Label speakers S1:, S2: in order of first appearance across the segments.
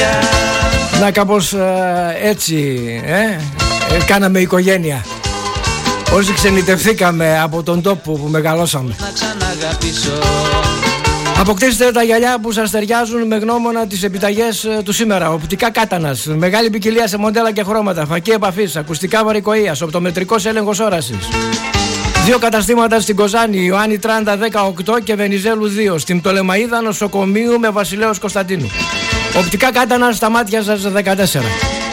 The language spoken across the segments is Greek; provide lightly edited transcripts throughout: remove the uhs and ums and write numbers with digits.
S1: Να κάπως έτσι κάναμε οικογένεια. Όσοι ξενιτευθήκαμε από τον τόπο που μεγαλώσαμε. Αποκτήστε τα γυαλιά που σας ταιριάζουν με γνώμονα τις επιταγές του σήμερα. Οπτικά Κάτανας, μεγάλη ποικιλία σε μοντέλα και χρώματα, φακή επαφής, ακουστικά βαρικοΐας, οπτομετρικός έλεγχος όρασης. 2 καταστήματα στην Κοζάνη, Ιωάννη Τράντα 18 και Βενιζέλου 2, στην Πτολεμαΐδα νοσοκομείου με Βασιλέως Κωνσταντίνου. Οπτικά Κάτανας, στα μάτια σας 14.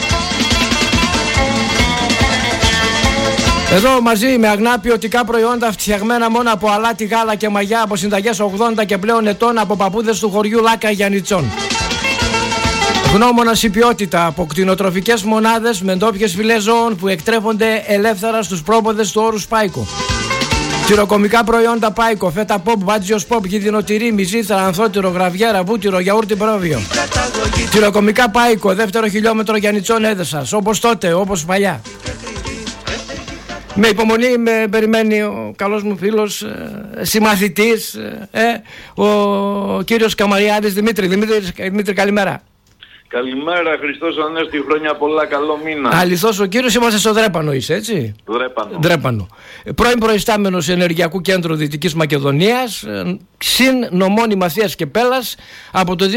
S1: Εδώ μαζί με αγνά ποιοτικά προϊόντα φτιαγμένα μόνο από αλάτι, γάλα και μαγιά από συνταγές 80 και πλέον ετών από παππούδες του χωριού Λάκα Γιαννιτσών. Γνώμονας η ποιότητα από κτηνοτροφικές μονάδες με ντόπιες φυλές ζώων που εκτρέφονται ελεύθερα στους πρόποδες του όρους Πάικο. Τυροκομικά προϊόντα Πάικο, φέτα ποπ, μπάτζιος ποπ, γιδινοτηρί, μυζήθρα, ανθότυρο, γραβιέρα, βούτυρο, γιαούρτι πρόβιο. Τυροκομικά Πάικο, δεύτερο χιλιόμετρο Γιαννιτσών Έδεσας, όπως τότε, όπως παλιά. Με υπομονή με περιμένει ο καλός μου φίλος, συμμαθητής, ο κύριος Καμαριάδης Δημήτρη. Δημήτρη, καλημέρα.
S2: Καλημέρα, Χριστός Ανέστη, χρόνια πολλά, καλό μήνα.
S1: Αληθώς ο κύριος, είμαστε στο Δρέπανο, είσαι έτσι? Δρέπανο. Πρώην προϊστάμενος Ενεργειακού Κέντρου Δυτικής Μακεδονίας, συν νομών Μαθίας και Πέλας από το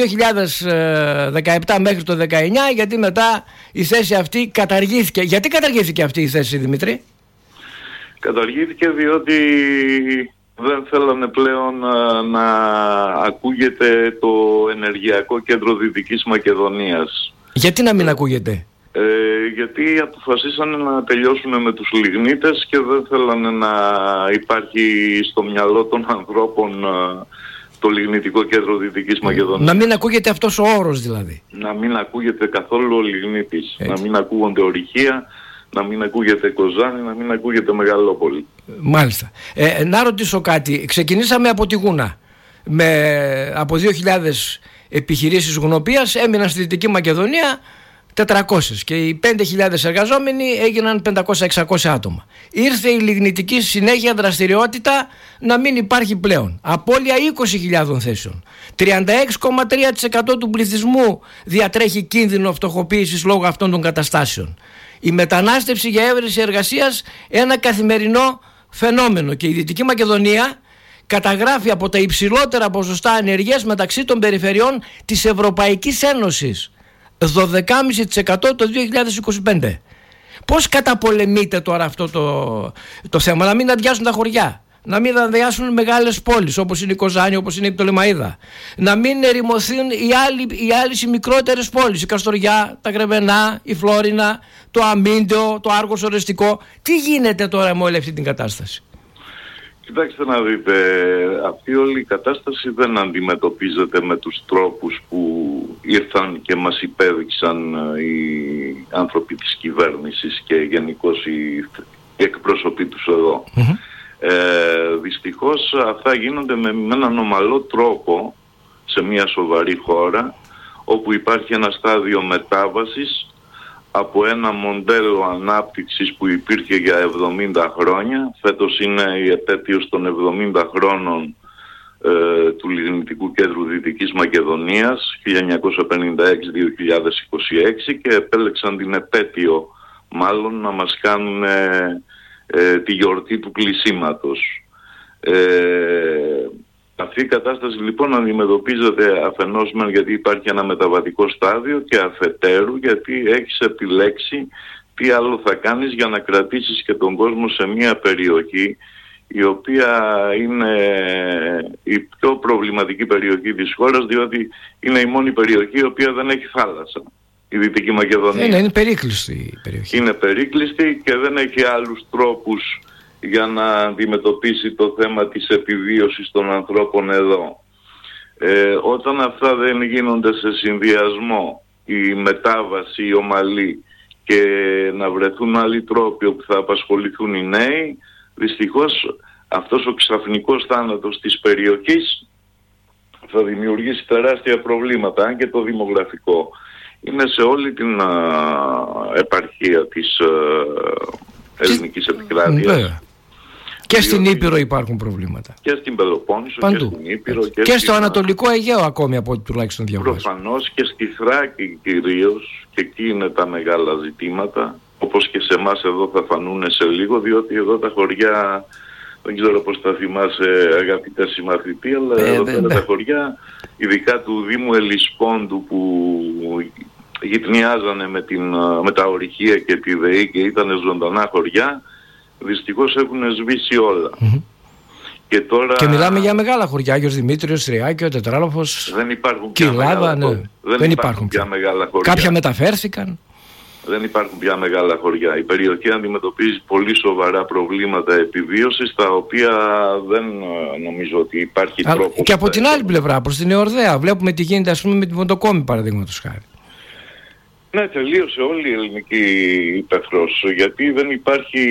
S1: 2017 μέχρι το 2019, γιατί μετά η θέση αυτή καταργήθηκε. Γιατί καταργήθηκε αυτή η θέση, Δημήτρη?
S2: Καταργήθηκε διότι δεν θέλανε πλέον να ακούγεται το Ενεργειακό Κέντρο Δυτικής Μακεδονίας.
S1: Γιατί να μην ακούγεται?
S2: Γιατί αποφασίσανε να τελειώσουν με τους λιγνίτες και δεν θέλανε να υπάρχει στο μυαλό των ανθρώπων το Λιγνητικό Κέντρο Δυτικής Μακεδονίας.
S1: Να μην ακούγεται αυτός ο όρος δηλαδή.
S2: Να μην ακούγεται καθόλου ο λιγνίτης. Να μην ακούγονται ορυχεία, να μην ακούγεται Κοζάνη, να μην ακούγεται Μεγαλόπολη.
S1: Μάλιστα. Να ρωτήσω κάτι. Ξεκινήσαμε από τη Γούνα. Από 2.000 επιχειρήσεις γουνοπίας έμειναν στη Δυτική Μακεδονία 400 και οι 5.000 εργαζόμενοι έγιναν 500-600 άτομα. Ήρθε η λιγνητική συνέχεια δραστηριότητα να μην υπάρχει πλέον. Απώλεια 20.000 θέσεων. 36,3% του πληθυσμού διατρέχει κίνδυνο φτωχοποίησης λόγω αυτών των καταστάσεων. Η μετανάστευση για έβρεση εργασίας ένα καθημερινό φαινόμενο και η Δυτική Μακεδονία καταγράφει από τα υψηλότερα ποσοστά ανεργίας μεταξύ των περιφερειών της Ευρωπαϊκής Ένωσης. 12,5% το 2025. Πώς καταπολεμείται τώρα αυτό το θέμα? Να μην αδειάσουν τα χωριά, να μην αδειάσουν μεγάλες πόλεις όπως είναι η Κοζάνη, όπως είναι η Πτολεμαΐδα, να μην ερημωθούν οι άλλες οι μικρότερες πόλεις, η Καστοριά, τα Γρεβενά, η Φλόρινα, το Αμίντεο, το Άργος Ορεστικό. Τι γίνεται τώρα με όλη αυτή την κατάσταση?
S2: Κοιτάξτε να δείτε, αυτή όλη η κατάσταση δεν αντιμετωπίζεται με τους τρόπους που ήρθαν και μας υπέδειξαν οι άνθρωποι της κυβέρνησης και γενικώς οι εκπρόσωποι τους εδώ. Δυστυχώς αυτά γίνονται με έναν ομαλό τρόπο σε μια σοβαρή χώρα όπου υπάρχει ένα στάδιο μετάβασης από ένα μοντέλο ανάπτυξης που υπήρχε για 70 χρόνια. Φέτος είναι η επέτειος των 70 χρόνων του Λιγνητικού Κέντρου Δυτικής Μακεδονίας 1956-2026 και επέλεξαν την επέτειο μάλλον να μας κάνουν τη γιορτή του κλεισίματος. Αυτή η κατάσταση λοιπόν αντιμετωπίζεται αφενός γιατί υπάρχει ένα μεταβατικό στάδιο και αφετέρου γιατί έχεις επιλέξει τι άλλο θα κάνεις για να κρατήσεις και τον κόσμο σε μια περιοχή η οποία είναι η πιο προβληματική περιοχή της χώρας διότι είναι η μόνη περιοχή η οποία δεν έχει θάλασσα. Η Δυτική Μακεδονία.
S1: Είναι περίκλειστη η περιοχή.
S2: Είναι περίκλειστη και δεν έχει άλλους τρόπους για να αντιμετωπίσει το θέμα της επιβίωσης των ανθρώπων εδώ. Όταν αυτά δεν γίνονται σε συνδυασμό, η μετάβαση, η ομαλή και να βρεθούν άλλοι τρόποι όπου θα απασχοληθούν οι νέοι, δυστυχώς αυτός ο ξαφνικός θάνατος της περιοχής θα δημιουργήσει τεράστια προβλήματα, αν και το δημογραφικό είναι σε όλη την επαρχία της ελληνικής επικράτειας.
S1: Και στην Ήπειρο υπάρχουν προβλήματα.
S2: Και στην Πελοπόννησο,
S1: παντού.
S2: Και στην Ήπειρο.
S1: Και στο Ανατολικό Αιγαίο ακόμη, από ό,τι τουλάχιστον διαβάζω.
S2: Προφανώς και στη Θράκη κυρίως, και εκεί είναι τα μεγάλα ζητήματα, όπως και σε εμάς εδώ θα φανούν σε λίγο, διότι εδώ τα χωριά, δεν ξέρω πώς τα θυμάσαι αγαπητέ συμμαθητή, αλλά εδώ πέρα τα χωριά, ειδικά του Δήμου Ελισπόντου που γυτνιάζανε με τα ορυχεία και τη ΔΕΗ και ήταν ζωντανά χωριά, δυστυχώς έχουν σβήσει όλα. Και τώρα... Και
S1: μιλάμε για μεγάλα χωριά, Άγιος Δημήτριος, Τριάκιο, Τετράλοφος,
S2: δεν υπάρχουν πια
S1: Κοιλάδα,
S2: μεγάλα, δεν υπάρχουν πια μεγάλα χωριά.
S1: Κάποια μεταφέρθηκαν.
S2: Δεν υπάρχουν πια μεγάλα χωριά. Η περιοχή αντιμετωπίζει πολύ σοβαρά προβλήματα επιβίωσης, τα οποία δεν νομίζω ότι υπάρχει τρόπο.
S1: Και από την άλλη πλευρά, προς την Εορδαία, βλέπουμε τι γίνεται, ας πούμε, με την Ποντοκόμη, παραδείγματος χάρη.
S2: Ναι, τελείωσε όλη η ελληνική ύπαιθρος, γιατί δεν υπάρχει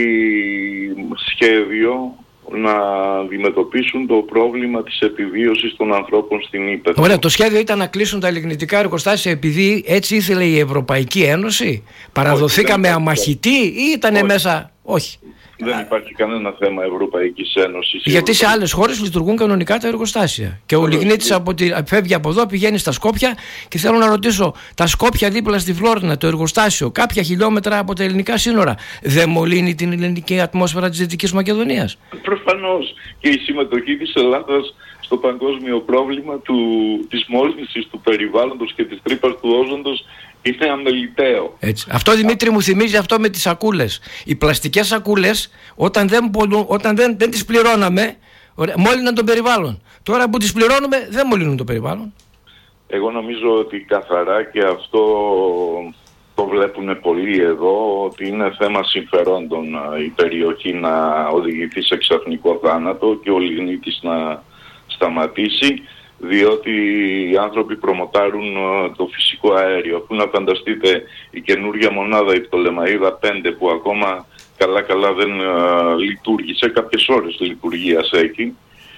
S2: σχέδιο να αντιμετωπίσουν το πρόβλημα της επιβίωσης των ανθρώπων στην ύπαιθρο.
S1: Ωραία, το σχέδιο ήταν να κλείσουν τα λιγνητικά εργοστάσια επειδή έτσι ήθελε η Ευρωπαϊκή Ένωση. Παραδοθήκαμε αμαχητοί ή ήτανε μέσα... Όχι.
S2: Δεν υπάρχει κανένα θέμα Ευρωπαϊκής Ένωσης.
S1: Γιατί σε άλλες χώρες λειτουργούν κανονικά τα εργοστάσια. Και ο λιγνίτης φεύγει από εδώ, πηγαίνει στα Σκόπια, και θέλω να ρωτήσω, τα Σκόπια δίπλα στη Φλόρινα, το εργοστάσιο, κάποια χιλιόμετρα από τα ελληνικά σύνορα, δεν μολύνει την ελληνική ατμόσφαιρα της Δυτικής Μακεδονίας?
S2: Προφανώς. Και η συμμετοχή της Ελλάδας στο παγκόσμιο πρόβλημα της μόλυνσης του περιβάλλοντος και της τρύπας του όζοντος είναι αμεληταίο.
S1: Έτσι. Αυτό, Δημήτρη, μου θυμίζει αυτό με τις σακούλες. Οι πλαστικές σακούλες, όταν δεν τις πληρώναμε, μόλυναν το περιβάλλον. Τώρα που τις πληρώνουμε, δεν μολύνουν το περιβάλλον.
S2: Εγώ νομίζω ότι καθαρά, και αυτό το βλέπουν πολλοί εδώ, ότι είναι θέμα συμφερόντων η περιοχή να οδηγηθεί σε ξαφνικό θάνατο και ο λιγνίτης να σταματήσει, διότι οι άνθρωποι προμοτάρουν το φυσικό αέριο. Αφού να φανταστείτε η καινούργια μονάδα, η Πτολεμαΐδα 5, που ακόμα καλά δεν λειτουργήσε, κάποιες ώρες λειτουργίας έχει,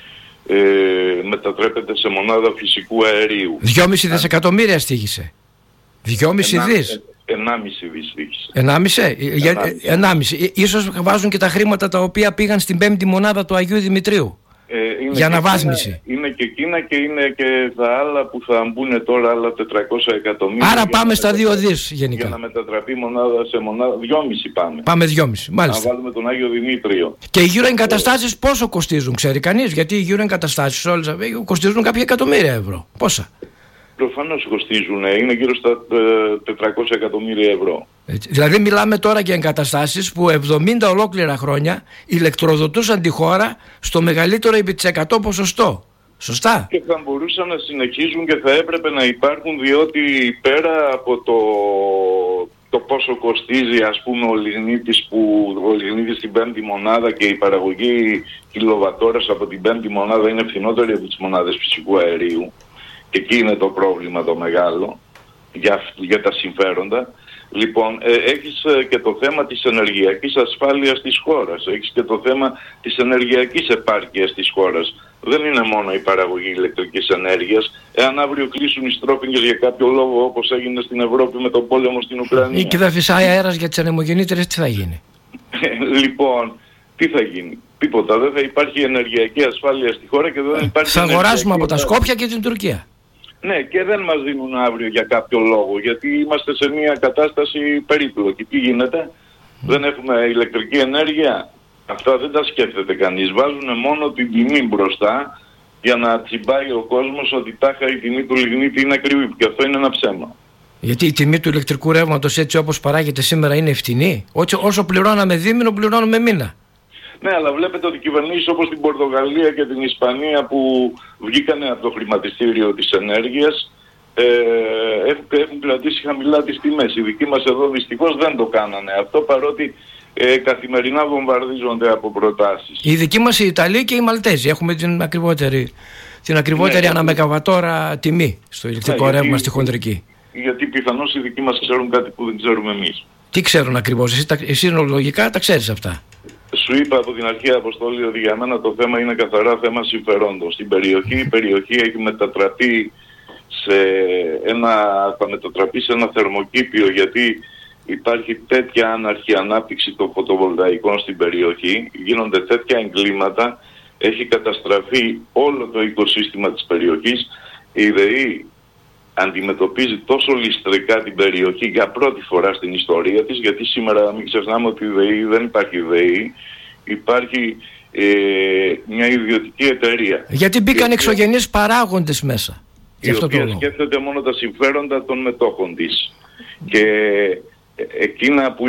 S2: μετατρέπεται σε μονάδα φυσικού αερίου.
S1: 2,5 δισεκατομμύρια στοίχησε. 2,5 δις.
S2: 1,5 δις στοίχησε.
S1: 1,5. Ίσως βάζουν και τα χρήματα τα οποία πήγαν στην 5η μονάδα του Αγίου Δημητρίου. Για αναβάθμιση.
S2: Είναι και εκείνα, και είναι και τα άλλα που θα μπουν τώρα, άλλα 400 εκατομμύρια.
S1: Άρα πάμε στα 2 δις γενικά.
S2: Για να μετατραπεί μονάδα σε μονάδα. 2,5 πάμε.
S1: Πάμε 2,5, μάλιστα.
S2: Να βάλουμε τον Άγιο Δημήτριο.
S1: Και οι γύρω εγκαταστάσεις πόσο κοστίζουν, ξέρει κανείς? Γιατί οι γύρω εγκαταστάσεις όλες κοστίζουν κάποια εκατομμύρια ευρώ. Πόσα?
S2: Προφανώς κοστίζουν, είναι γύρω στα 400 εκατομμύρια ευρώ.
S1: Έτσι. Δηλαδή μιλάμε τώρα για εγκαταστάσεις που 70 ολόκληρα χρόνια ηλεκτροδοτούσαν τη χώρα στο μεγαλύτερο επί της 100 ποσοστό. Σωστά?
S2: Και θα μπορούσαν να συνεχίζουν και θα έπρεπε να υπάρχουν, διότι πέρα από το πόσο κοστίζει, ας πούμε, ο λιγνίτης στην 5η μονάδα, και η παραγωγή κιλοβατόρας από την 5η μονάδα είναι φθηνότερη από τις μονάδες φυσικού αερίου. Και εκεί είναι το πρόβλημα το μεγάλο για τα συμφέροντα. Λοιπόν, έχεις και το θέμα της ενεργειακής ασφάλειας της χώρας. Έχεις και το θέμα της ενεργειακής επάρκειας της χώρας. Δεν είναι μόνο η παραγωγή ηλεκτρικής ενέργειας. Εάν αύριο κλείσουν οι στρόφιγγες για κάποιο λόγο, όπως έγινε στην Ευρώπη με τον πόλεμο στην Ουκρανία,
S1: ή και δεν φυσάει αέρας για τις ανεμογεννήτρες, τι θα γίνει?
S2: Λοιπόν, τι θα γίνει? Τίποτα. Δεν θα υπάρχει ενεργειακή ασφάλεια στη χώρα και δεν υπάρχει.
S1: Θα αγοράσουμε από τα Σκόπια και την Τουρκία.
S2: Ναι, και δεν μας δίνουν αύριο για κάποιο λόγο, γιατί είμαστε σε μια κατάσταση περίπλοκη. Τι γίνεται? Δεν έχουμε ηλεκτρική ενέργεια. Αυτά δεν τα σκέφτεται κανείς. Βάζουν μόνο την τιμή μπροστά για να τσιμπάει ο κόσμος ότι τάχα η τιμή του λιγνίτη είναι ακριβή. Και αυτό είναι ένα ψέμα.
S1: Γιατί η τιμή του ηλεκτρικού ρεύματος, έτσι όπως παράγεται σήμερα, είναι φτηνή. Όσο πληρώναμε δίμηνο, πληρώνουμε μήνα.
S2: Ναι, αλλά βλέπετε ότι κυβερνήσεις όπως την Πορτογαλία και την Ισπανία, που βγήκανε από το χρηματιστήριο της ενέργειας, έχουν κρατήσει χαμηλά τις τιμές. Οι δικοί μας εδώ δυστυχώς δεν το κάνανε αυτό, παρότι καθημερινά βομβαρδίζονται από προτάσεις.
S1: Οι δικοί μας, οι Ιταλοί και οι Μαλτέζοι, έχουμε την ακριβότερη αναμεγαβατόρα τιμή στο ηλεκτρικό ρεύμα στη χοντρική.
S2: Γιατί πιθανώς οι δικοί μας ξέρουν κάτι που δεν ξέρουμε εμείς.
S1: Τι ξέρουν ακριβώς? Εσύ λογικά τα ξέρεις αυτά.
S2: Σου είπα από την αρχή, Αποστόλη, ότι για μένα το θέμα είναι καθαρά θέμα συμφερόντων. Στην περιοχή, η περιοχή έχει μετατραπεί θα μετατραπεί σε ένα θερμοκήπιο, γιατί υπάρχει τέτοια άναρχη ανάπτυξη των φωτοβολταϊκών στην περιοχή, γίνονται τέτοια εγκλήματα, έχει καταστραφεί όλο το οικοσύστημα της περιοχής. Η ΔΕΗ αντιμετωπίζει τόσο ληστρικά την περιοχή για πρώτη φορά στην ιστορία της, γιατί σήμερα μην ξεχνάμε ότι η ΔΕΗ δεν υπάρχει ΔΕΗ, υπάρχει μια ιδιωτική εταιρεία.
S1: Γιατί μπήκαν εξωγενείς παράγοντες μέσα.
S2: Η οποία σκέφτεται μόνο τα συμφέροντα των μετόχων της. Και εκείνα που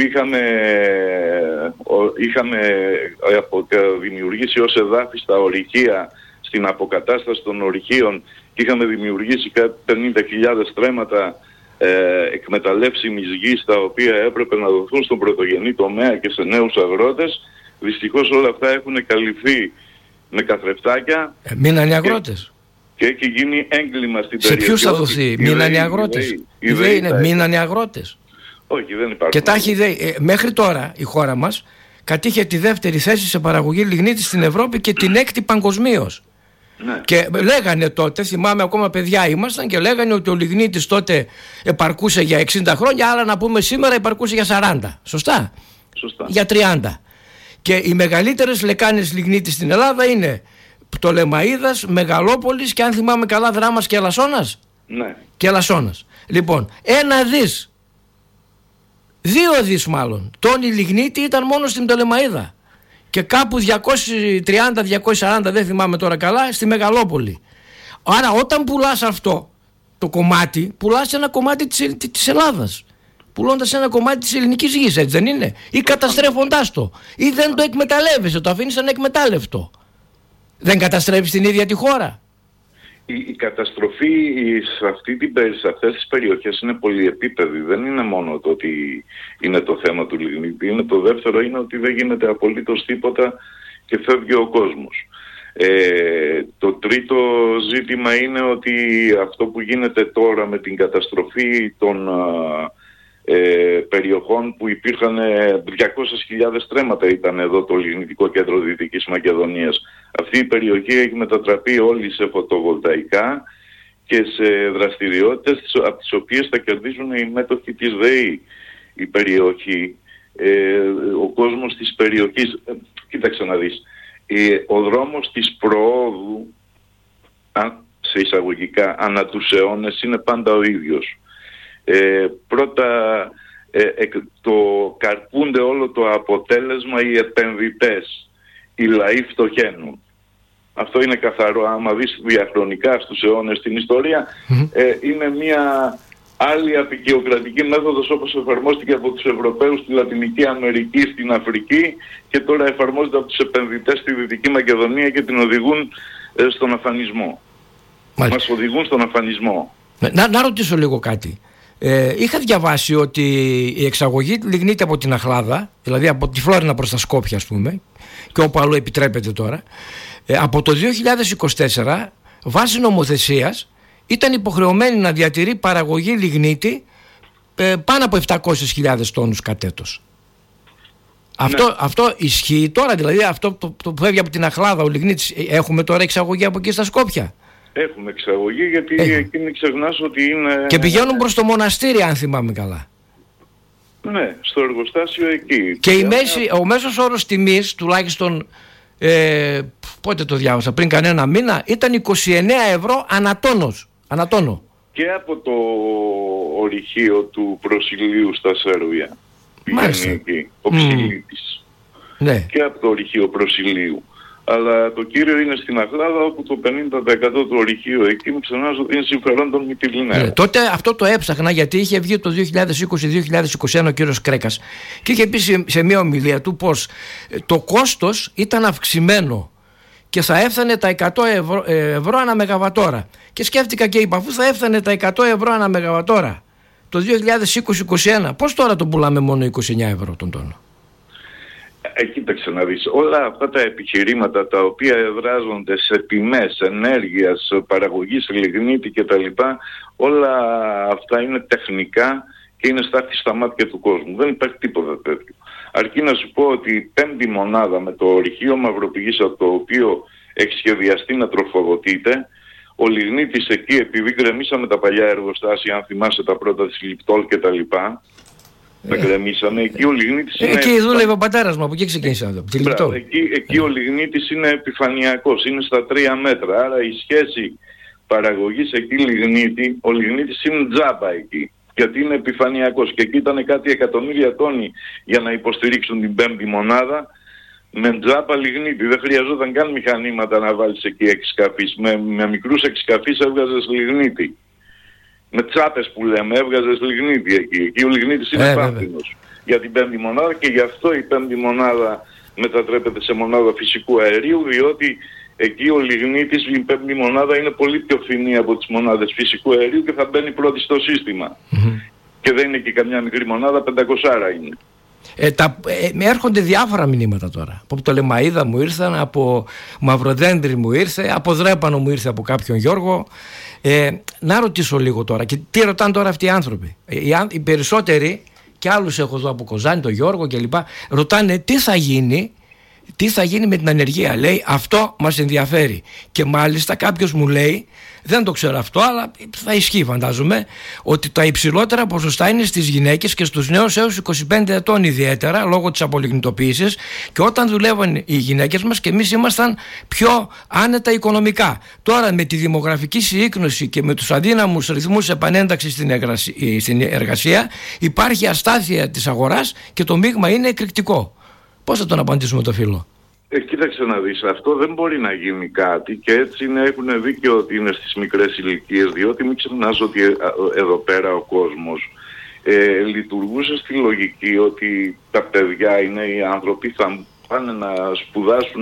S2: είχαμε δημιουργήσει ως εδάφη στα ορυχεία, στην αποκατάσταση των ορυχείων, και είχαμε δημιουργήσει 50.000 στρέμματα εκμεταλλεύσιμης γης, τα οποία έπρεπε να δοθούν στον πρωτογενή τομέα και σε νέους αγρότες. Δυστυχώς όλα αυτά έχουν καλυφθεί με καθρεφτάκια.
S1: Μείναν οι αγρότες.
S2: Και έχει γίνει έγκλημα στην περιοχή.
S1: Σε ποιους θα δοθεί? Μείναν οι αγρότες. Η ΔΕΗ είναι μείναν οι αγρότες.
S2: Όχι, δεν υπάρχουν.
S1: Και τα έχει η ΔΕΗ. Μέχρι τώρα η χώρα μας κατήχε τη δεύτερη θέση σε παραγωγή λιγνίτη στην Ευρώπη και την έκτη παγκοσμίως.
S2: Ναι.
S1: Και λέγανε τότε, θυμάμαι ακόμα παιδιά ήμασταν, και λέγανε ότι ο λιγνίτης τότε επαρκούσε για 60 χρόνια, άρα να πούμε σήμερα επαρκούσε για 40. Σωστά? Για 30. Και οι μεγαλύτερες λεκάνες λιγνίτη στην Ελλάδα είναι Πτολεμαΐδας, Μεγαλόπολης και αν θυμάμαι καλά Δράμας και Ελασσόνας.
S2: Ναι.
S1: Και Ελασσόνας. Λοιπόν, 1 δις, 2 δις μάλλον, τόνοι λιγνίτη ήταν μόνο στην Πτολεμαΐδα. Και κάπου 230-240, δεν θυμάμαι τώρα καλά, στη Μεγαλόπολη. Άρα όταν πουλάς αυτό το κομμάτι, πουλάς ένα κομμάτι της Ελλάδας. Πουλώντας ένα κομμάτι της ελληνικής γης, έτσι δεν είναι? Ή καταστρέφοντάς το, ή δεν το εκμεταλλεύεσαι, το αφήνεις ανεκμετάλλευτο. Δεν καταστρέφεις την ίδια τη χώρα.
S2: Η καταστροφή σε αυτές τις περιοχές είναι πολυεπίπεδη. Δεν είναι μόνο το ότι είναι το θέμα του λιγνίτη. Είναι το δεύτερο, είναι ότι δεν γίνεται απολύτως τίποτα και φεύγει ο κόσμος. Το τρίτο ζήτημα είναι ότι αυτό που γίνεται τώρα με την καταστροφή των περιοχών που υπήρχαν 200.000 στρέμματα ήταν εδώ το Λιγνητικό Κέντρο Δυτικής Μακεδονίας. Αυτή η περιοχή έχει μετατραπεί όλη σε φωτοβολταϊκά και σε δραστηριότητες από τις οποίες θα κερδίζουν οι μέτοχοι της ΔΕΗ. Η περιοχή, ο κόσμος της περιοχής, κοίταξε να δεις, ο δρόμος της προόδου, σε εισαγωγικά, ανά τους αιώνες είναι πάντα ο ίδιος. Πρώτα το καρπούνται όλο το αποτέλεσμα οι επενδυτές, οι λαοί φτωχαίνουν. Αυτό είναι καθαρό. Άμα δεις διαχρονικά στους αιώνες στην ιστορία, είναι μια άλλη απεικιοκρατική μέθοδος όπως εφαρμόστηκε από τους Ευρωπαίους στη Λατινική Αμερική, στην Αφρική, και τώρα εφαρμόζεται από τους επενδυτές στη Δυτική Μακεδονία και την οδηγούν στον αφανισμό. Μας οδηγούν στον αφανισμό.
S1: Να ρωτήσω λίγο κάτι. Είχα διαβάσει ότι η εξαγωγή λιγνίτη από την Αχλάδα, δηλαδή από τη Φλόρινα προς τα Σκόπια ας πούμε, και όπου αλλού επιτρέπεται τώρα, από το 2024 βάσει νομοθεσίας ήταν υποχρεωμένη να διατηρεί παραγωγή λιγνίτη πάνω από 700.000 τόνους κατ' έτος. Αυτό ισχύει τώρα? Δηλαδή αυτό που φεύγει από την Αχλάδα ο λιγνίτης, έχουμε τώρα εξαγωγή από εκεί στα Σκόπια?
S2: Έχουμε εξαγωγή, γιατί εκεί μην ξεχνάς ότι είναι...
S1: Και πηγαίνουν προς το μοναστήρι αν θυμάμαι καλά.
S2: Ναι, στο εργοστάσιο εκεί.
S1: Και ο μέσος όρος τιμής, τουλάχιστον πότε το διάβασα, πριν κανένα μήνα, ήταν 29 ευρώ ανατόνο. Και
S2: από το ορυχείο του Προσιλίου στα Σέρβια πηγαίνει εκεί, ο Ψηλίτης.
S1: Ναι.
S2: Και από το ορυχείο Προσιλίου. Αλλά το κύριο είναι στην Αχλάδα, όπου το 50% του ορυχείου εκεί μου ξενάζω ότι είναι συμφερόν των Μυτιλιναίων.
S1: Τότε αυτό το έψαχνα, γιατί είχε βγει το 2020-2021 ο κύριος Κρέκας και είχε πει σε μια ομιλία του πως το κόστος ήταν αυξημένο και θα έφτανε τα 100 ευρώ ανά μεγαβατόρα. Και σκέφτηκα και είπα, αφού θα έφτανε τα 100 ευρώ ανά μεγαβατόρα το 2020-2021, πώς τώρα τον πουλάμε μόνο 29 ευρώ τον τόνο?
S2: Κοίταξε να δεις, όλα αυτά τα επιχειρήματα τα οποία εδράζονται σε τιμές ενέργειας, παραγωγής λιγνίτη κτλ, όλα αυτά είναι τεχνικά και είναι στάχτη στα μάτια του κόσμου. Δεν υπάρχει τίποτα τέτοιο. Αρκεί να σου πω ότι η 5η μονάδα με το ορυχείο Μαυροπηγής, από το οποίο έχει σχεδιαστεί να τροφοδοτείται, ο λιγνίτης εκεί, επειδή γκρεμίσαμε τα παλιά εργοστάσια, αν θυμάσαι τα πρώτα της Λιπτόλ κτλ, τα γκρεμίσαμε. Εκεί ο λιγνίτης είναι...
S1: Εκεί δούλευε ο πατέρας μου, από εκεί ξεκίνησα.
S2: Εκεί ο λιγνίτης είναι επιφανειακός, είναι στα 3 μέτρα. Άρα η σχέση παραγωγής εκεί λιγνίτη, ο λιγνίτης είναι τζάμπα εκεί. Γιατί είναι επιφανειακός. Και εκεί ήταν κάτι εκατομμύρια τόνοι για να υποστηρίξουν την 5η μονάδα. Με τζάπα λιγνίτη. Δεν χρειαζόταν καν μηχανήματα να βάλεις εκεί εξκαφείς. Με μικρούς εξκαφείς έβγαζες λιγνίτη. Με τσάπες που λέμε έβγαζες λιγνίτη εκεί. Εκεί ο λιγνίτης είναι πάμπινος για την 5η μονάδα και γι' αυτό η 5η μονάδα μετατρέπεται σε μονάδα φυσικού αερίου, διότι εκεί ο λιγνίτης, η 5η μονάδα είναι πολύ πιο φθηνή από τις μονάδες φυσικού αερίου και θα μπαίνει πρώτη στο σύστημα. Και δεν είναι και καμιά μικρή μονάδα, 500 είναι.
S1: Έρχονται διάφορα μηνύματα τώρα. Από το Λεμαΐδα μου ήρθαν, από Μαυροδέντρη μου ήρθε, από Δρέπανο μου ήρθε από κάποιον Γιώργο. Να ρωτήσω λίγο τώρα, και τι ρωτάνε τώρα αυτοί οι άνθρωποι. Οι περισσότεροι, και άλλους έχω εδώ από Κοζάνη, τον Γιώργο κλπ. Ρωτάνε τι θα γίνει με την ανεργία. Λέει, αυτό μας ενδιαφέρει. Και μάλιστα κάποιος μου λέει, δεν το ξέρω αυτό, αλλά θα ισχύει φαντάζομαι, ότι τα υψηλότερα ποσοστά είναι στις γυναίκες και στους νέους έως 25 ετών ιδιαίτερα, λόγω της απολιγνητοποίησης, και όταν δουλεύαν οι γυναίκες μας και εμείς ήμασταν πιο άνετα οικονομικά. Τώρα με τη δημογραφική συρρίκνωση και με τους αδύναμους ρυθμούς επανένταξης στην εργασία υπάρχει αστάθεια της αγοράς και το μείγμα είναι εκρηκτικό. Πώς θα τον απαντήσουμε το φίλο?
S2: Κοίταξε να δεις, αυτό δεν μπορεί να γίνει κάτι και έτσι έχουν δίκιο ότι είναι στις μικρές ηλικίες, διότι μην ξεχνάς ότι εδώ πέρα ο κόσμος λειτουργούσε στη λογική ότι τα παιδιά είναι οι άνθρωποι, θα πάνε να σπουδάσουν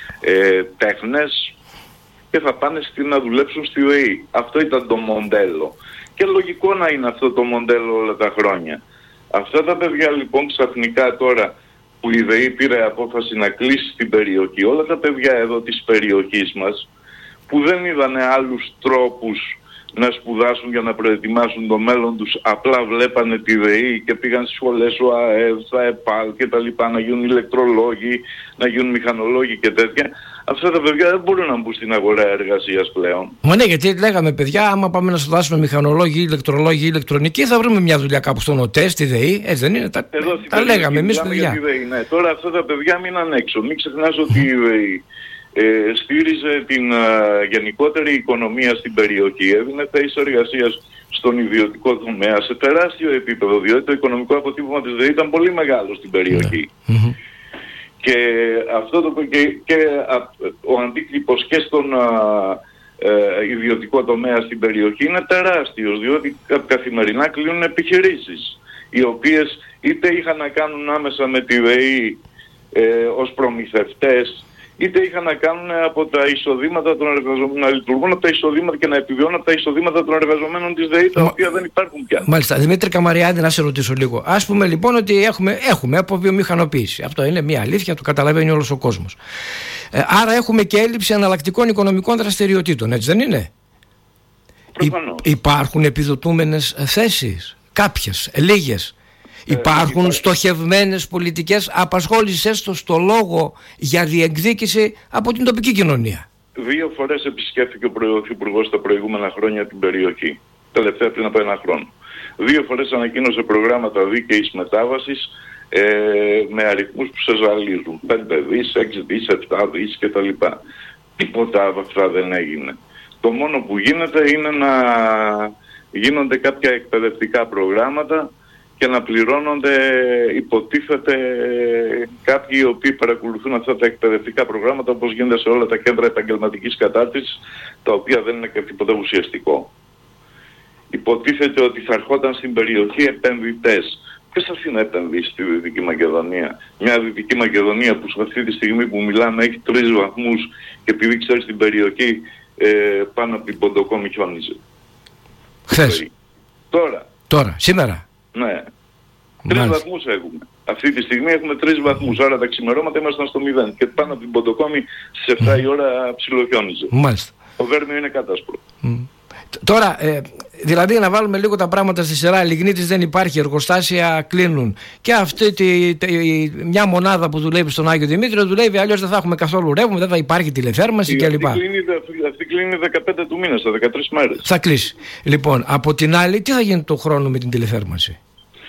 S2: τέχνες και θα πάνε να δουλέψουν στη ΔΕΗ. Αυτό ήταν το μοντέλο και λογικό να είναι αυτό το μοντέλο όλα τα χρόνια. Αυτά τα παιδιά λοιπόν ξαφνικά τώρα που η ΔΕΗ πήρε απόφαση να κλείσει την περιοχή, όλα τα παιδιά εδώ της περιοχής μας που δεν είδανε άλλους τρόπους να σπουδάσουν για να προετοιμάσουν το μέλλον τους, απλά βλέπανε τη ΔΕΗ και πήγαν στις σχολές ΟΑΕΔ, στα ΕΠΑΛ και τα λοιπά, να γίνουν ηλεκτρολόγοι, να γίνουν μηχανολόγοι και τέτοια. Αυτά τα παιδιά δεν μπορούν να μπουν στην αγορά εργασίας πλέον.
S1: Μα ναι, γιατί λέγαμε παιδιά, άμα πάμε να σπουδάσουμε μηχανολόγοι, ηλεκτρολόγοι, ηλεκτρονικοί, θα βρούμε μια δουλειά κάπου στον ΟΤΕ, στη ΔΕΗ, έτσι δεν είναι? Τα λέγαμε εμείς παιδιά.
S2: Ναι. Τώρα αυτά τα παιδιά μείναν έξω. Μην ξεχνάς ότι η ΔΕΗ στήριζε την γενικότερη οικονομία στην περιοχή, έδινε θέσεις εργασίας στον ιδιωτικό τομέα σε τεράστιο επίπεδο, διότι το οικονομικό αποτύπωμα της ΔΕΗ ήταν πολύ μεγάλο στην περιοχή. Και, ο αντίκτυπος και στον ιδιωτικό τομέα στην περιοχή είναι τεράστιος, διότι καθημερινά κλείνουν επιχειρήσεις, οι οποίες είτε είχαν να κάνουν άμεσα με τη ΔΕΗ ως προμηθευτές, είτε είχαν να κάνουν από τα εισοδήματα των εργαζομένων, να λειτουργούν από τα εισοδήματα και να επιβιώνουν από τα εισοδήματα των εργαζομένων της ΔΕΗ, τα οποία δεν υπάρχουν πια. Μάλιστα.
S1: Δημήτρη Καμαριάδη, να σε ρωτήσω λίγο. Ας πούμε λοιπόν ότι έχουμε από βιομηχανοποίηση. Αυτό είναι μια αλήθεια, το καταλαβαίνει όλος ο κόσμος. Άρα έχουμε και έλλειψη εναλλακτικών οικονομικών δραστηριοτήτων, έτσι δεν είναι? Υπάρχουν επιδοτούμενες θέσεις, κάποιες, λίγες. Υπάρχουν στοχευμένες πολιτικές απασχόλησης, έστω στο λόγο, για διεκδίκηση από την τοπική κοινωνία?
S2: 2 φορές επισκέφθηκε ο Πρωθυπουργός τα προηγούμενα χρόνια την περιοχή. Τελευταία πριν από 1 χρόνο. 2 φορές ανακοίνωσε προγράμματα δίκαιης μετάβασης με αριθμούς που σε ζαλίζουν. 5 δις, 6 δις, 7 δις κτλ. Τίποτα από αυτά δεν έγινε. Το μόνο που γίνεται είναι να γίνονται κάποια εκπαιδευτικά προγράμματα και να πληρώνονται, υποτίθεται, κάποιοι οι οποίοι παρακολουθούν αυτά τα εκπαιδευτικά προγράμματα, όπως γίνεται σε όλα τα κέντρα επαγγελματικής κατάρτισης, τα οποία δεν είναι και τίποτα ουσιαστικό. Υποτίθεται ότι θα ερχόταν στην περιοχή επενδυτές. Ποιος θα έρθει να επενδύσει στη Δυτική Μακεδονία? Μια Δυτική Μακεδονία που αυτή τη στιγμή που μιλάμε έχει 3 βαθμούς και επειδή ξέρεις στην περιοχή πάνω από την Ποντοκόμη χιόνιζε.
S1: Χθες. Τώρα, σήμερα.
S2: Ναι. 3 βαθμούς έχουμε. Αυτή τη στιγμή έχουμε 3 βαθμούς. Άρα τα ξημερώματα ήμασταν στο 0. Και πάνω από την Ποντοκόμη στις 7 η ώρα ψιλοχιόνιζε.
S1: Μάλιστα.
S2: Το Βέρμιο είναι κατάσπρο.
S1: Τώρα, δηλαδή να βάλουμε λίγο τα πράγματα στη σειρά. Λιγνίτης δεν υπάρχει, εργοστάσια κλείνουν. Και αυτή μια μονάδα που δουλεύει στον Άγιο Δημήτριο δουλεύει, αλλιώς δεν θα έχουμε καθόλου ρεύμα, δεν θα υπάρχει τηλεθέρμανση κλπ.
S2: Αυτή κλείνει 15 του μήνα, στα 13 μέρες.
S1: Θα κλείσει. Λοιπόν, από την άλλη, τι θα γίνει το χρόνο με την τηλεθέρμανση?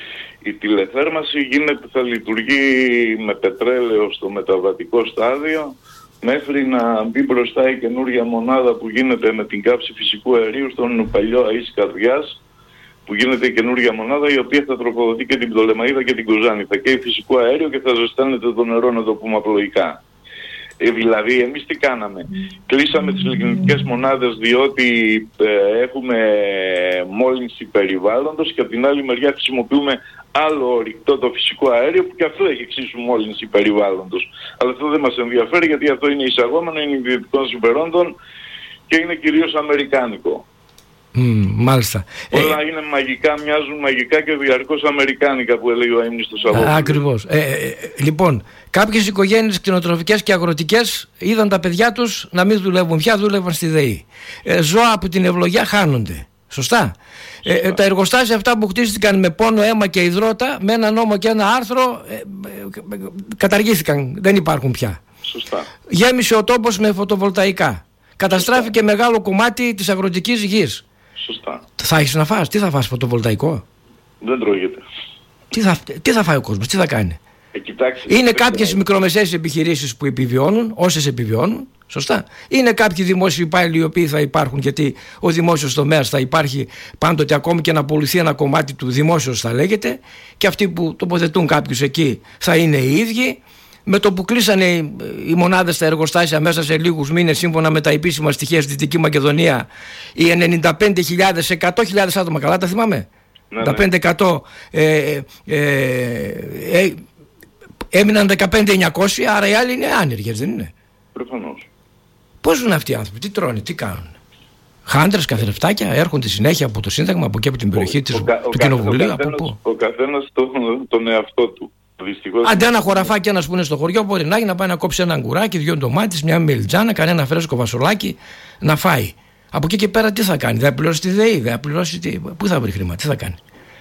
S2: Η τηλεθέρμανση θα λειτουργεί με πετρέλαιο στο μεταβατικό στάδιο μέχρι να μπει μπροστά η καινούργια μονάδα που γίνεται με την κάψη φυσικού αερίου στον παλιό Αΐς Καρδιάς, που γίνεται η καινούργια μονάδα η οποία θα τροφοδοτεί και την Πτολεμαΐδα και την Κοζάνη. Θα καίει φυσικό αέριο και θα ζεστάνεται το νερό, να το πούμε απλοϊκά. Δηλαδή εμείς τι κάναμε? Κλείσαμε τις λιγνητικές μονάδες διότι έχουμε μόλυνση περιβάλλοντος και από την άλλη μεριά χρησιμοποιούμε άλλο ορυκτό, το φυσικό αέριο, που και αυτό έχει εξίσου μόλυνση περιβάλλοντος. Αλλά αυτό δεν μας ενδιαφέρει, γιατί αυτό είναι εισαγόμενο, είναι ιδιωτικών συμφερόντων και είναι κυρίως αμερικάνικο.
S1: Μάλιστα.
S2: Όλα είναι μαγικά, μοιάζουν μαγικά και διαρκώς αμερικάνικα, που έλεγε ο Αείμνηστος Αβόπουλος.
S1: Ακριβώς. Λοιπόν, κάποιες οικογένειες κτηνοτροφικές και αγροτικές είδαν τα παιδιά τους να μην δουλεύουν πια, δούλευαν στη ΔΕΗ. Ζώα από την ευλογιά χάνονται. Σωστά. Τα εργοστάσια αυτά που χτίστηκαν με πόνο, αίμα και υδρότα, με ένα νόμο και ένα άρθρο, καταργήθηκαν. Δεν υπάρχουν πια.
S2: Σωστά.
S1: Γέμισε ο τόπος με φωτοβολταϊκά. Καταστράφηκε μεγάλο κομμάτι της αγροτικής γης.
S2: Σωστά.
S1: Θα έχεις να φας? Τι θα φας, φωτοβολταϊκό?
S2: Δεν τρώγεται.
S1: Τι θα φάει ο κόσμος, τι θα κάνει?
S2: Κοιτάξτε,
S1: είναι κάποιες μικρομεσαίες επιχειρήσεις που επιβιώνουν, όσες επιβιώνουν, σωστά. Είναι κάποιοι δημόσιοι υπάλληλοι οι οποίοι θα υπάρχουν, γιατί ο δημόσιος τομέας θα υπάρχει πάντοτε, ακόμη και να πουληθεί ένα κομμάτι του, δημόσιος θα λέγεται, και αυτοί που τοποθετούν κάποιους εκεί θα είναι οι ίδιοι. Με το που κλείσανε οι μονάδες στα εργοστάσια μέσα σε λίγους μήνες, σύμφωνα με τα επίσημα στοιχεία στη Δυτική Μακεδονία, οι 95.000, 100.000 άτομα, καλά τα θυμάμαι, 95% έμειναν 15.900, άρα οι άλλοι είναι άνεργες, δεν είναι?
S2: Προφανώς.
S1: Πώς ζουν αυτοί οι άνθρωποι, τι τρώνε, τι κάνουν? Χάντρες, καθρεφτάκια, έρχονται συνέχεια από το Σύνταγμα, από εκεί από την περιοχή του Κοινοβουλίου, από πού?
S2: Ο καθένας τον εαυτό του.
S1: Αντί ένα χωραφάκι ένας που είναι στο χωριό, μπορεί να έχει να πάει να κόψει ένα αγκουράκι, 2 ντομάτες, μια μελιτζάνα, κανένα φρέσκο βασολάκι να φάει. Από εκεί και πέρα τι θα κάνει? Θα πληρώσει τη ΔΕΗ, θα πληρώσει πού θα βρει χρήμα, τι θα κάνει?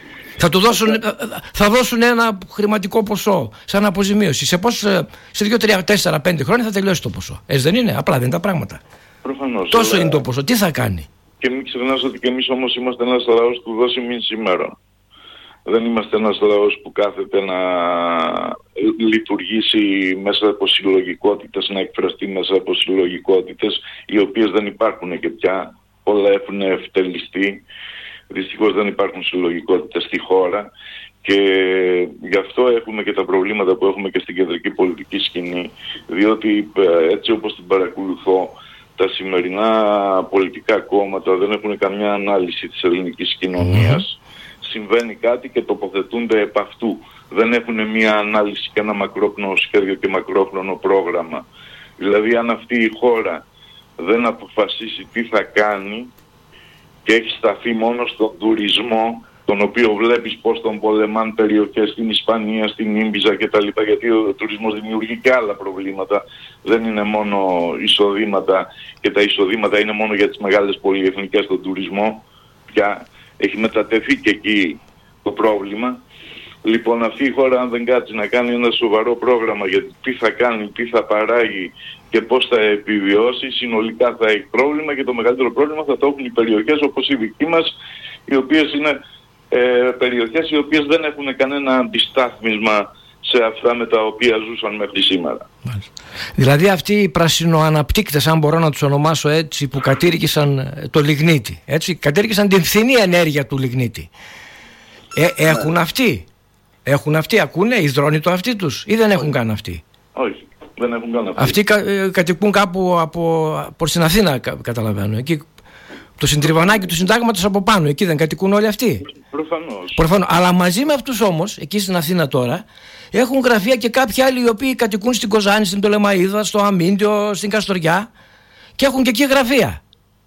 S1: Θα δώσουν ένα χρηματικό ποσό σαν αποζημίωση. Σε 2, 3, 4, 5 χρόνια θα τελειώσει το ποσό. Έτσι δεν είναι? Απλά δεν είναι τα πράγματα.
S2: Προφανώς.
S1: Τόσο είναι το ποσό. Τι θα κάνει?
S2: Και μην ξεχνάς ότι και εμείς όμως είμαστε ένας λαός που δώσει μην σήμερα. Δεν είμαστε ένας λαός που κάθεται να λειτουργήσει μέσα από συλλογικότητες, να εκφραστεί μέσα από συλλογικότητες, οι οποίες δεν υπάρχουν και πια. Όλα έχουν ευτελιστεί. Δυστυχώς δεν υπάρχουν συλλογικότητες στη χώρα και γι' αυτό έχουμε και τα προβλήματα που έχουμε και στην κεντρική πολιτική σκηνή, διότι έτσι όπως την παρακολουθώ, τα σημερινά πολιτικά κόμματα δεν έχουν καμιά ανάλυση της ελληνικής κοινωνίας. Συμβαίνει κάτι και τοποθετούνται επ' αυτού. Δεν έχουν μια ανάλυση και ένα μακρόπνο σχέδιο και μακρόπνο πρόγραμμα. Δηλαδή αν αυτή η χώρα δεν αποφασίσει τι θα κάνει και έχει σταθεί μόνο στον τουρισμό, τον οποίο βλέπεις πως τον πολεμάν περιοχές στην Ισπανία, στην Ίμπιζα κτλ. Γιατί ο τουρισμός δημιουργεί και άλλα προβλήματα. Δεν είναι μόνο εισοδήματα και τα εισοδήματα είναι μόνο για τις μεγάλες πολυεθνικές στον τουρισμό. Πια έχει μετατεθεί και εκεί το πρόβλημα. Λοιπόν, αυτή η χώρα αν δεν κάτσει να κάνει ένα σοβαρό πρόγραμμα για τι θα κάνει, τι θα παράγει και πώς θα επιβιώσει, συνολικά θα έχει πρόβλημα, και το μεγαλύτερο πρόβλημα θα το έχουν οι περιοχές όπως η δική μας, οι οποίες είναι περιοχές οι οποίες δεν έχουν κανένα αντιστάθμισμα σε αυτά με τα οποία ζούσαν μέχρι σήμερα.
S1: Δηλαδή αυτοί οι πρασινοαναπτύκτες, αν μπορώ να τους ονομάσω έτσι, που κατήργησαν το λιγνίτη, έτσι, κατήργησαν την φθηνή ενέργεια του λιγνίτη, έχουν αυτοί? Έχουν αυτοί, ακούνε, υδρώνει το αυτί τους ή δεν έχουν καν αυτοί?
S2: Όχι, δεν έχουν καν αυτοί.
S1: Αυτοί κατοικούν κάπου από στην Αθήνα, καταλαβαίνω, εκεί το συντριβανάκι του συντάγματος από πάνω, εκεί δεν κατοικούν όλοι αυτοί? Προφανώς. Αλλά μαζί με αυτούς όμως, εκεί στην Αθήνα τώρα, έχουν γραφεία και κάποιοι άλλοι οι οποίοι κατοικούν στην Κοζάνη, στην Πτολεμαΐδα, στο Αμίντιο, στην Καστοριά, και έχουν και εκεί γραφεία.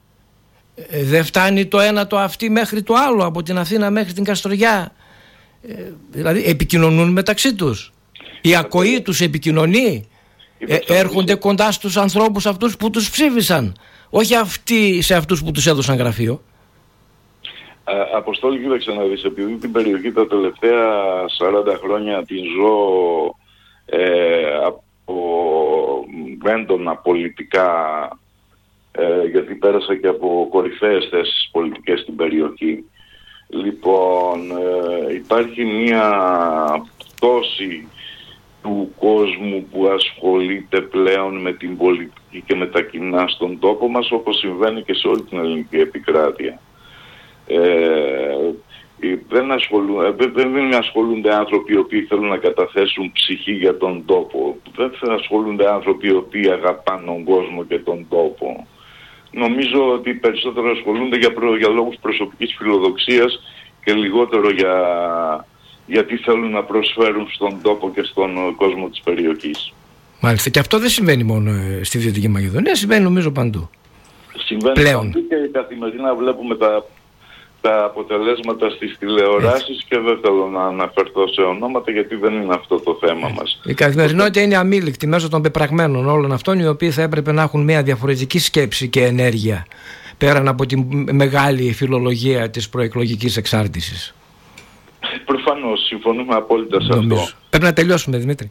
S1: Δεν φτάνει το ένα το αυτί μέχρι το άλλο, από την Αθήνα μέχρι την Καστοριά? Δηλαδή επικοινωνούν μεταξύ τους? Η ακοή τους επικοινωνεί? Έρχονται κοντά στους ανθρώπους αυτούς που τους ψήφισαν, όχι αυτοί σε αυτούς που τους έδωσαν γραφείο?
S2: Αποστόλη, κοίταξε να δεις, επειδή την περιοχή τα τελευταία 40 χρόνια την ζω από έντονα πολιτικά, γιατί πέρασα και από κορυφαίες θέσεις πολιτικές στην περιοχή, Λοιπόν, υπάρχει μια πτώση του κόσμου που ασχολείται πλέον με την πολιτική και με τα κοινά στον τόπο μας, όπως συμβαίνει και σε όλη την ελληνική επικράτεια. Δεν ασχολούνται άνθρωποι οι οποίοι θέλουν να καταθέσουν ψυχή για τον τόπο. Δεν ασχολούνται άνθρωποι οι οποίοι αγαπάνε τον κόσμο και τον τόπο. Νομίζω ότι περισσότερο ασχολούνται για λόγους προσωπικής φιλοδοξίας και λιγότερο γιατί θέλουν να προσφέρουν στον τόπο και στον κόσμο της περιοχής.
S1: Μάλιστα. Και αυτό δεν συμβαίνει μόνο στη Δυτική Μακεδονία, συμβαίνει νομίζω παντού.
S2: Συμβαίνει πλέον παντού και καθημερινά βλέπουμε τα αποτελέσματα στις τηλεοράσεις και δεν θέλω να αναφερθώ σε ονόματα γιατί δεν είναι αυτό το θέμα μας.
S1: Η καθημερινότητα είναι αμήλικτη μέσω των πεπραγμένων όλων αυτών, οι οποίοι θα έπρεπε να έχουν μια διαφορετική σκέψη και ενέργεια πέραν από τη μεγάλη φιλολογία της προεκλογικής εξάρτησης.
S2: Προφανώς, συμφωνούμε απόλυτα σε αυτό.
S1: Πρέπει να τελειώσουμε, Δημήτρη.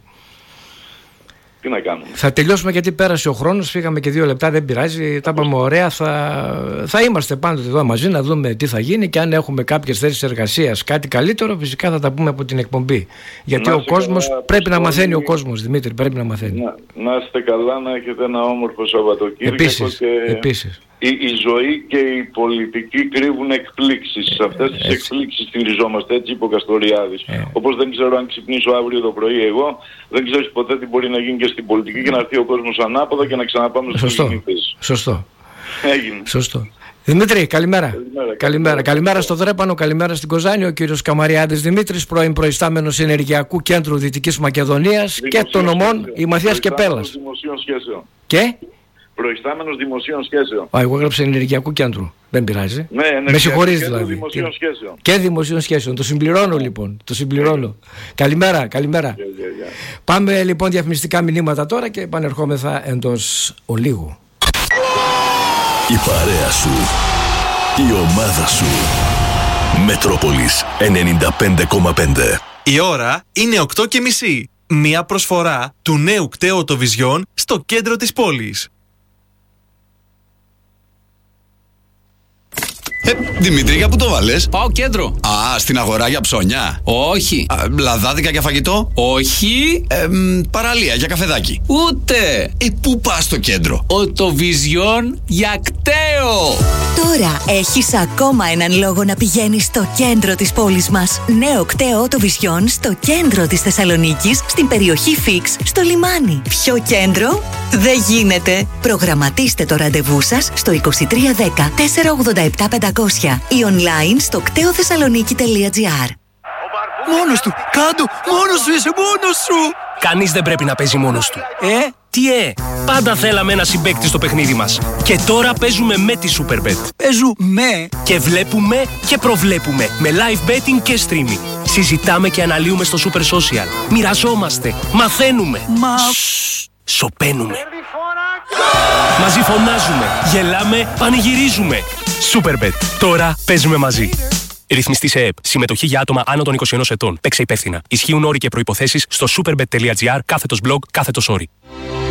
S2: Τι να κάνουμε.
S1: Θα τελειώσουμε γιατί πέρασε ο χρόνος, φύγαμε και 2 λεπτά, δεν πειράζει. Τα είπαμε ωραία. Θα είμαστε πάντοτε εδώ μαζί να δούμε τι θα γίνει και αν έχουμε κάποιες θέσεις εργασίας, κάτι καλύτερο, φυσικά θα τα πούμε από την εκπομπή. Γιατί ο κόσμος πρέπει να μαθαίνει, ο κόσμος, Δημήτρη, πρέπει να μαθαίνει.
S2: Να είστε καλά, να έχετε ένα όμορφο Σαββατοκύριακο.
S1: Επίσης.
S2: Η ζωή και η πολιτική κρύβουν εκπλήξεις. Σε αυτές τις εκπλήξεις στηριζόμαστε, έτσι είπε ο Καστοριάδης. Όπως δεν ξέρω αν ξυπνήσω αύριο το πρωί εγώ, δεν ξέρεις ποτέ τι μπορεί να γίνει και στην πολιτική και να έρθει ο κόσμος ανάποδα και να ξαναπάμε στους γεννήτες.
S1: Σωστό.
S2: Έγινε.
S1: Σωστό. Δημήτρη, καλημέρα. Καλημέρα στο Δρέπανο, καλημέρα στην Κοζάνη. Ο κύριος Καμαριάδης Δημήτρης, πρώην προϊστάμενος Ενεργειακού Κέντρου Δυτικής Μακεδονίας και των Ομών Ημαθίας και Πέλλας. Και
S2: προϊστάμενος δημοσίων σχέσεων.
S1: Εγώ έγραψα Ενεργειακού Κέντρου. Δεν πειράζει.
S2: Ναι,
S1: με συγχωρείς δηλαδή.
S2: Δημοσίων σχέσεων.
S1: Και δημοσίων σχέσεων. Το συμπληρώνω λοιπόν. Το συμπληρώνω. Καλημέρα. Πάμε λοιπόν διαφημιστικά μηνύματα τώρα και επανερχόμεθα εντός ολίγου.
S3: Η παρέα σου. Η ομάδα σου. Μετρόπολης 95,5.
S4: Η ώρα είναι 8:30. Μία προσφορά του νέου κταίου Οτοβιζιόν στο κέντρο της πόλης.
S5: Δημήτρη, για πού το βάλες?
S6: Πάω κέντρο.
S5: Α, στην αγορά για ψώνια.
S6: Όχι.
S5: Λαδάδικα για φαγητό.
S6: Όχι.
S5: Παραλία για καφεδάκι.
S6: Ούτε.
S5: Πού πας στο κέντρο?
S6: Οτοβιζιόν για κταίο.
S7: Τώρα έχεις ακόμα έναν λόγο να πηγαίνεις στο κέντρο της πόλης μας. Νέο κταίο Οτοβιζιόν στο κέντρο της Θεσσαλονίκης, στην περιοχή Φίξ, στο λιμάνι. Πιο κέντρο δεν γίνεται. Προγραμματίστε το ραντεβού σας στο 2310 487 500 ή online στο κτεοθεσσαλονίκη.gr.
S8: Μόνος του! Κάντο! Μόνος σου είσαι! Μόνος σου!
S9: Κανείς δεν πρέπει να παίζει μόνος του. Τι πάντα θέλαμε ένα συμπαίκτη στο παιχνίδι μας. Και τώρα παίζουμε με τη Superbet.
S8: Παίζουμε!
S9: Και βλέπουμε και προβλέπουμε με live betting και streaming. Συζητάμε και αναλύουμε στο Super Social. Μοιραζόμαστε, μαθαίνουμε. Σωπαίνουμε. Μαζί φωνάζουμε, γελάμε, πανηγυρίζουμε. Superbet. Τώρα παίζουμε μαζί. Ρυθμιστή σε ΕΕΠ. Συμμετοχή για άτομα άνω των 21 ετών. Παίξε υπεύθυνα. Ισχύουν όροι και προϋποθέσεις στο superbet.gr/blog/όροι.